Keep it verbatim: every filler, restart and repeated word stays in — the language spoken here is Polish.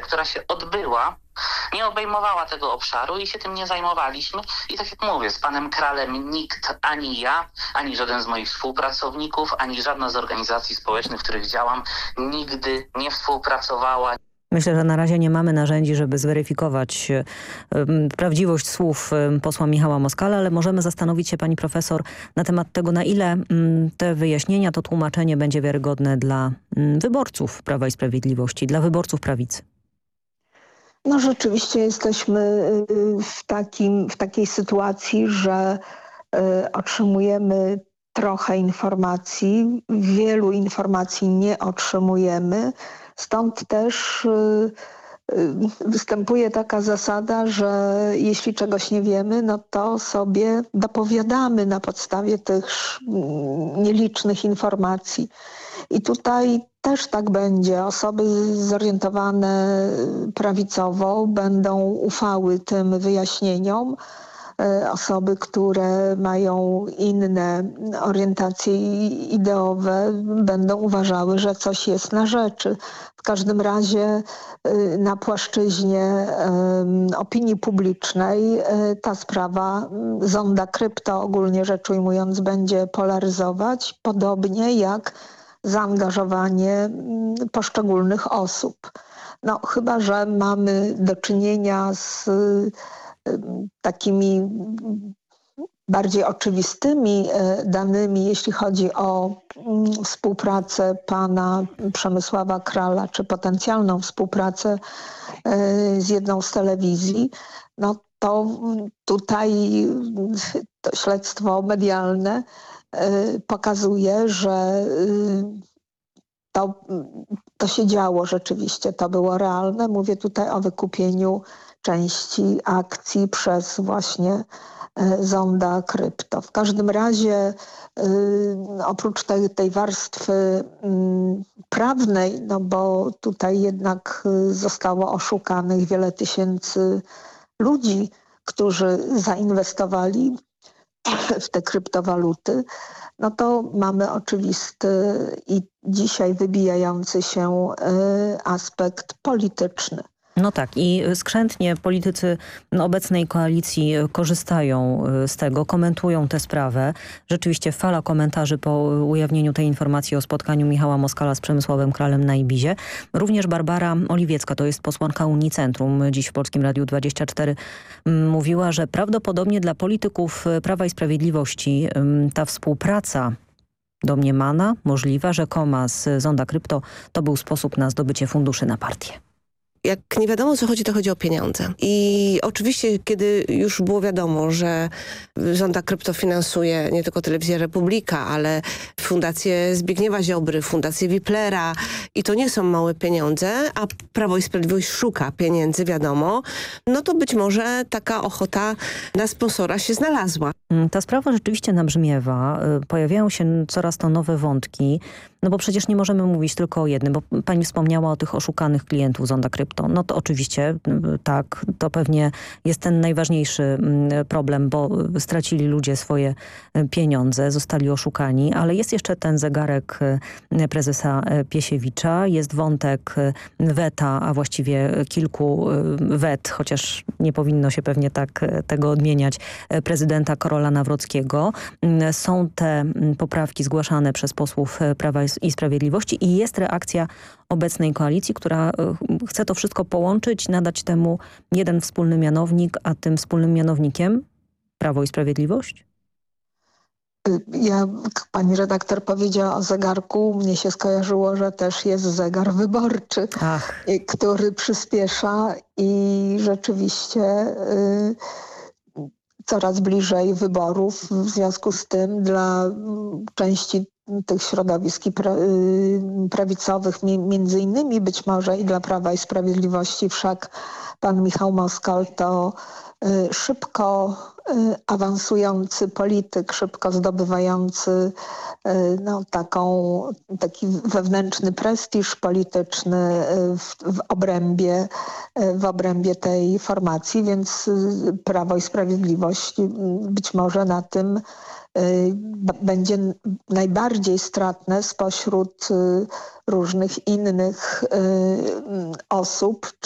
która się odbyła, nie obejmowała tego obszaru i się tym nie zajmowaliśmy. I tak jak mówię, z panem Kralem nikt, ani ja, ani żaden z moich współpracowników, ani żadna z organizacji społecznych, w których działam, nigdy nie współpracowała. Myślę, że na razie nie mamy narzędzi, żeby zweryfikować um, prawdziwość słów um, posła Michała Moskala, ale możemy zastanowić się, pani profesor, na temat tego, na ile um, te wyjaśnienia, to tłumaczenie będzie wiarygodne dla um, wyborców Prawa i Sprawiedliwości, dla wyborców prawicy. No rzeczywiście jesteśmy w, takim, w takiej sytuacji, że y, otrzymujemy trochę informacji, wielu informacji nie otrzymujemy. Stąd też y, y, występuje taka zasada, że jeśli czegoś nie wiemy, no to sobie dopowiadamy na podstawie tych nielicznych informacji. I tutaj też tak będzie. Osoby zorientowane prawicowo będą ufały tym wyjaśnieniom. Osoby, które mają inne orientacje ideowe, będą uważały, że coś jest na rzeczy. W każdym razie na płaszczyźnie opinii publicznej ta sprawa zonda krypto, ogólnie rzecz ujmując, będzie polaryzować, podobnie jak zaangażowanie poszczególnych osób. No chyba że mamy do czynienia z takimi bardziej oczywistymi danymi, jeśli chodzi o współpracę pana Przemysława Krala, czy potencjalną współpracę z jedną z telewizji, no to tutaj to śledztwo medialne pokazuje, że to, to się działo rzeczywiście, to było realne. Mówię tutaj o wykupieniu części akcji przez właśnie zonda krypto. W każdym razie oprócz tej, tej warstwy prawnej, no bo tutaj jednak zostało oszukanych wiele tysięcy ludzi, którzy zainwestowali w te kryptowaluty, no to mamy oczywisty i dzisiaj wybijający się aspekt polityczny. No tak i skrzętnie politycy obecnej koalicji korzystają z tego, komentują tę sprawę. Rzeczywiście fala komentarzy po ujawnieniu tej informacji o spotkaniu Michała Moskala z Przemysławem Kralem na Ibizie. Również Barbara Oliwiecka, to jest posłanka Unicentrum, dziś w Polskim Radiu dwadzieścia cztery, mówiła, że prawdopodobnie dla polityków Prawa i Sprawiedliwości ta współpraca domniemana, możliwa, rzekoma z zonda krypto to był sposób na zdobycie funduszy na partię. Jak nie wiadomo, o co chodzi, to chodzi o pieniądze. I oczywiście, kiedy już było wiadomo, że zonda krypto finansuje nie tylko Telewizja Republika, ale Fundację Zbigniewa Ziobry, Fundację Wiplera i to nie są małe pieniądze, a Prawo i Sprawiedliwość szuka pieniędzy, wiadomo, no to być może taka ochota na sponsora się znalazła. Ta sprawa rzeczywiście nabrzmiewa. Pojawiają się coraz to nowe wątki. No bo przecież nie możemy mówić tylko o jednym, bo pani wspomniała o tych oszukanych klientów zonda krypto. No to oczywiście tak, to pewnie jest ten najważniejszy problem, bo stracili ludzie swoje pieniądze, zostali oszukani, ale jest jeszcze ten zegarek prezesa Piesiewicza, jest wątek weta, a właściwie kilku wet, chociaż nie powinno się pewnie tak tego odmieniać, prezydenta Karola Nawrockiego. Są te poprawki zgłaszane przez posłów Prawa i Sprawiedliwości i jest reakcja obecnej koalicji, która chce to wszystko połączyć, nadać temu jeden wspólny mianownik, a tym wspólnym mianownikiem Prawo i Sprawiedliwość? Ja, pani redaktor powiedziała o zegarku, mnie się skojarzyło, że też jest zegar wyborczy, Ach. który przyspiesza i rzeczywiście y, coraz bliżej wyborów. W związku z tym dla części tych środowisk prawicowych, między innymi być może i dla Prawa i Sprawiedliwości, wszak pan Michał Moskal to szybko awansujący polityk, szybko zdobywający no, taką, taki wewnętrzny prestiż polityczny w, w, obrębie, w obrębie tej formacji, więc Prawo i Sprawiedliwość być może na tym będzie najbardziej stratne spośród różnych innych osób,